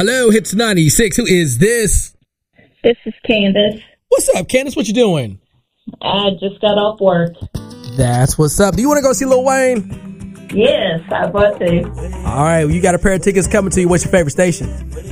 Hello, Hits 96. Who is this? This is Candace. What's up, Candace? What you doing? I just got off work. That's what's up. Do you want to go see Lil Wayne? Yes, I bought to. All right, well, you got a pair of tickets coming to you. What's your favorite station?